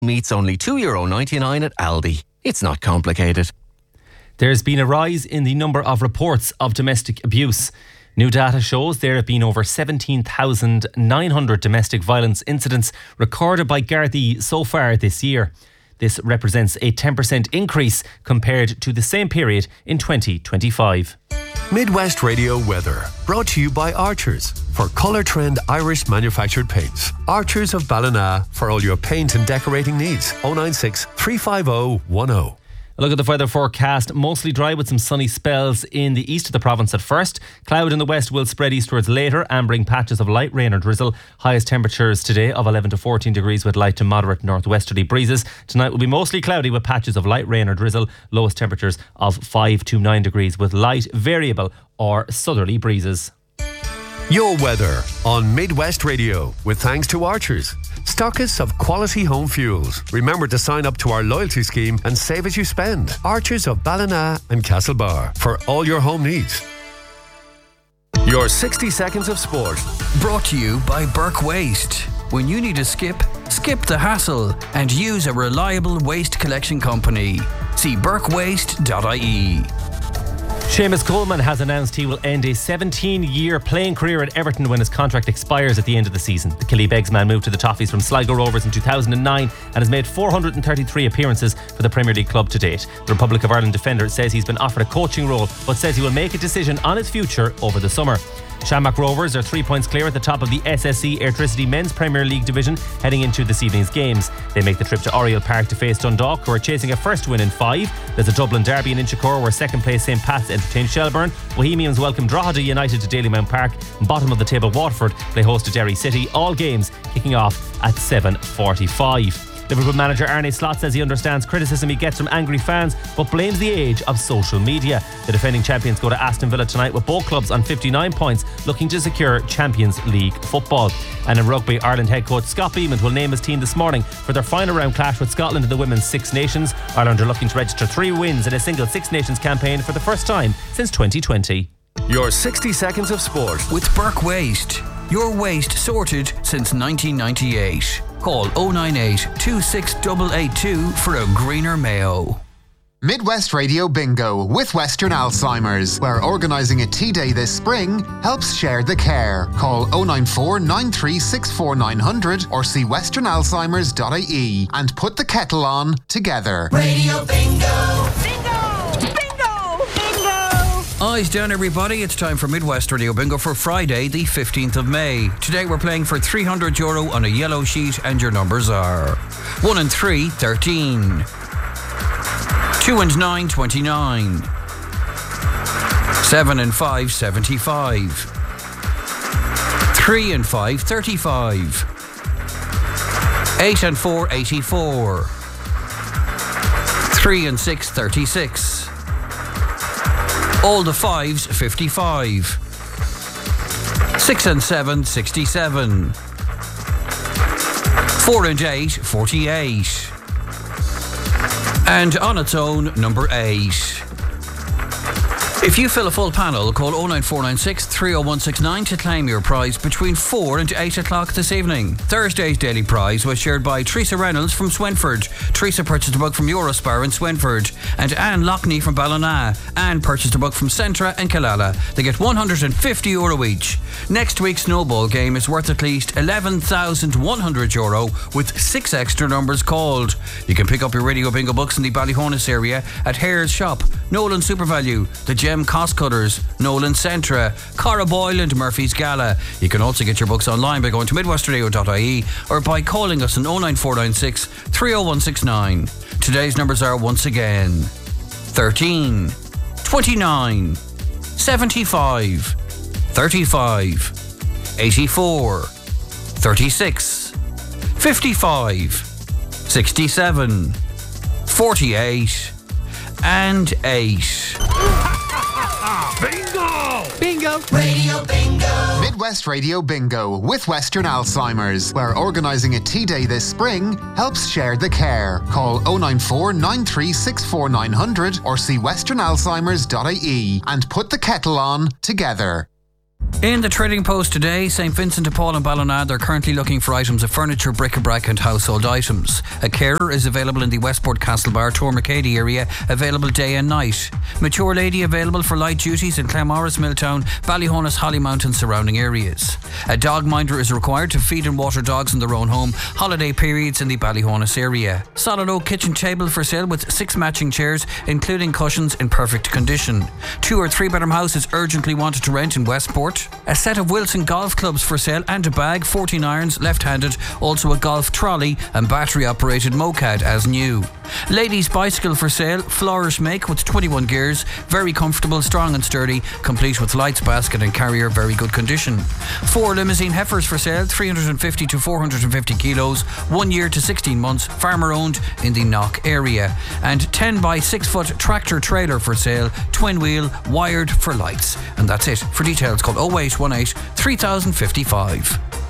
meets only €2.99 at Aldi. It's not complicated. There's been a rise in the number of reports of domestic abuse. New data shows there have been over 17,900 domestic violence incidents recorded by Gardaí so far this year. This represents a 10% increase compared to the same period in 2025. Midwest Radio weather, brought to you by Archers for Colour Trend Irish manufactured paints. Archers of Ballina for all your paint and decorating needs. 096 350 10. Look at the weather forecast. Mostly dry with some sunny spells in the east of the province at first. Cloud in the west will spread eastwards later and bring patches of light rain or drizzle. Highest temperatures today of 11 to 14 degrees with light to moderate northwesterly breezes. Tonight will be mostly cloudy with patches of light rain or drizzle. Lowest temperatures of 5 to 9 degrees with light, variable or southerly breezes. Your weather on Midwest Radio with thanks to Archers, stockists of quality home fuels. Remember to sign up to our loyalty scheme and save as you spend. Archers of Ballina and Castlebar for all your home needs. Your 60 seconds of sport. Brought to you by Burke Waste. When you need a skip the hassle and use a reliable waste collection company. See burkewaste.ie. Seamus Coleman has announced he will end a 17-year playing career at Everton when his contract expires at the end of the season. The Killybegs man moved to the Toffees from Sligo Rovers in 2009 and has made 433 appearances for the Premier League club to date. The Republic of Ireland defender says he's been offered a coaching role but says he will make a decision on his future over the summer. Shamrock Rovers are 3 points clear at the top of the SSE Airtricity Men's Premier League division heading into this evening's games. They make the trip to Oriel Park to face Dundalk, who are chasing a first win in 5. There's a Dublin derby in Inchicore where second place St Pat's entertain Shelbourne. Bohemians welcome Drogheda United to Dalymount Park. Bottom of the table Waterford play host to Derry City. All games kicking off at 7:45. Liverpool manager Arne Slot says he understands criticism he gets from angry fans but blames the age of social media. The defending champions go to Aston Villa tonight with both clubs on 59 points looking to secure Champions League football. And in rugby, Ireland head coach Scott Beamont will name his team this morning for their final round clash with Scotland in the Women's Six Nations. Ireland are looking to register 3 wins in a single Six Nations campaign for the first time since 2020. Your 60 seconds of sport with Burke Waste. Your waste sorted since 1998. Call 098 26882 for a greener Mayo. Midwest Radio Bingo with Western Alzheimer's, where organising a tea day this spring helps share the care. Call 094 9364 900 or see westernalzheimers.ie and put the kettle on together. Radio Bingo! Eyes down, everybody. It's time for Midwest Radio Bingo for Friday, the 15th of May. Today we're playing for €300 on a yellow sheet, and your numbers are 1 and 3, 13. 2 and 9, 29. 7 and 5, 75. 3 and 5, 35. 8 and 4, 84. 3 and 6, 36. All the 5s, 55. 6 and 7, 67. 4 and 8, 48. And on its own, number 8. If you fill a full panel, call 09496 30169 to claim your prize between 4 and 8 o'clock this evening. Thursday's daily prize was shared by Teresa Reynolds from Swinford. Teresa purchased a book from Eurospar in Swinford. And Anne Loughney from Ballina. Anne purchased a book from Centra and Killala. They get €150 each. Next week's snowball game is worth at least €11,100 with 6 extra numbers called. You can pick up your Radio Bingo books in the Ballyhonus area at Hare's Shop, Nolan SuperValue, the Gem Cost Cutters, Nolan Centra, Cara Boyle and Murphy's Gala. You can also get your books online by going to midwestradio.ie or by calling us on 09496 30169. Today's numbers are once again 13, 29, 75, 35, 84, 36, 55, 67, 48 and 8. Bingo! Bingo! Radio Bingo! Midwest Radio Bingo with Western Alzheimer's, where organising a tea day this spring helps share the care. Call 094 9364 900 or see westernalzheimers.ie and put the kettle on together. In the Trading Post today, St Vincent de Paul and Ballina, they're currently looking for items of furniture, bric-a-brac and household items. A carer is available in the Westport Castlebar, Tormacady area, available day and night. Mature lady available for light duties in Claremorris, Milltown, Ballyhonus, Hollymount and surrounding areas. A dog minder is required to feed and water dogs in their own home, holiday periods in the Ballyhonus area. Solid oak kitchen table for sale with 6 matching chairs, including cushions in perfect condition. 2 or 3 bedroom house is urgently wanted to rent in Westport. A set of Wilson golf clubs for sale and a bag, 14 irons, left-handed, also a golf trolley and battery-operated moped as new. Ladies' bicycle for sale, Flourish make with 21 gears, very comfortable, strong and sturdy, complete with lights, basket and carrier, very good condition. 4 limousine heifers for sale, 350 to 450 kilos, 1 year to 16 months, farmer owned in the Knock area. And 10 by 6 foot tractor trailer for sale, twin wheel, wired for lights. And that's it. For details, call 0818 3055.